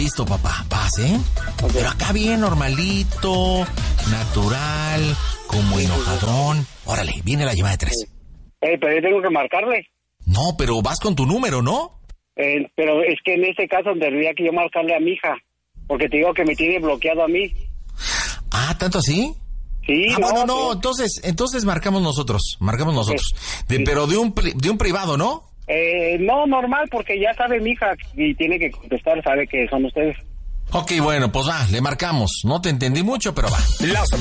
Listo, papá, vas, ¿eh? Okay. Pero acá bien normalito, natural, como enojadón. Órale, viene la llamada de 3. Pero yo tengo que marcarle. No, pero vas con tu número, ¿no? Pero es que en este caso tendría que yo marcarle a mi hija, porque te digo que me tiene bloqueado a mí. Ah, ¿tanto así? Sí, bueno, no, entonces marcamos nosotros. Sí. Pero de un privado, ¿no? No, normal, porque ya sabe mi hija y tiene que contestar, sabe que son ustedes. Ok, bueno, pues va, le marcamos. No te entendí mucho, pero va.